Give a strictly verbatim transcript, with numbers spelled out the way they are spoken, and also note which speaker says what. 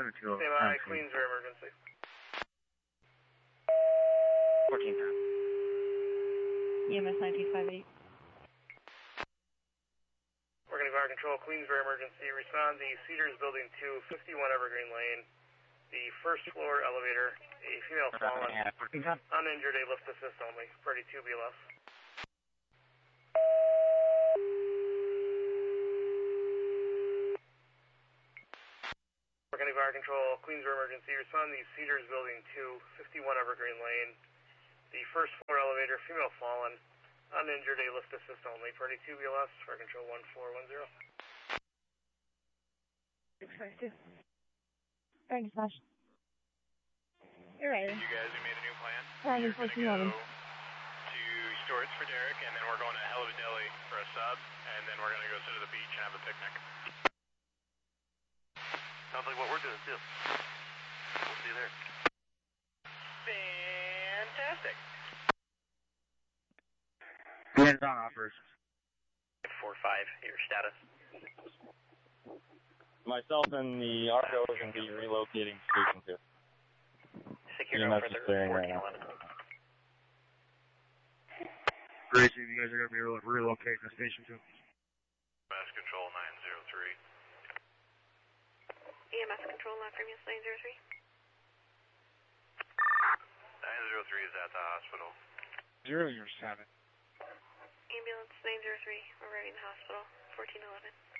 Speaker 1: seven two.
Speaker 2: Stand by, Queensboro emergency.
Speaker 1: fourteen pounds.
Speaker 3: E M S nineteen fifty-eight.
Speaker 2: Working fire control, Queensboro emergency. Respond to Cedars Building two, fifty-one Evergreen Lane. The first floor elevator, a female fallen, uninjured, a lift assist only, Party two B L S. Working fire control, Queensboro emergency. Respond to Cedars Building two, fifty-one Evergreen Lane. The first floor elevator, female fallen, uninjured, a lift assist only, Party two B L S, fire control one four one zero.
Speaker 3: six five two. Thanks, Nash. You're right.
Speaker 4: You guys, we made a new plan.
Speaker 3: Right,
Speaker 4: We're going to go
Speaker 3: eleven.
Speaker 4: to Stewart's for Derek, and then we're going to Hell of a Deli for a sub, and then we're going to go sit at the beach and have a picnic.
Speaker 5: Sounds like what we're doing, too. We'll see you there.
Speaker 4: Fantastic.
Speaker 1: Hands on offers.
Speaker 5: four five, your status.
Speaker 6: Myself and the R O are going to be relocating to Station two.
Speaker 5: Secure
Speaker 6: E M
Speaker 5: no
Speaker 6: S is
Speaker 5: further,
Speaker 6: clearing right
Speaker 5: fourteen
Speaker 6: now.
Speaker 5: eleven.
Speaker 1: Gracie, you guys are going to be re relocating to Station two.
Speaker 4: Mass control nine zero three.
Speaker 3: E M S control, not previous nine zero three.
Speaker 4: nine zero three is at the hospital.
Speaker 1: Zero, you're seven.
Speaker 3: Ambulance nine zero three, arriving the hospital, fourteen eleven.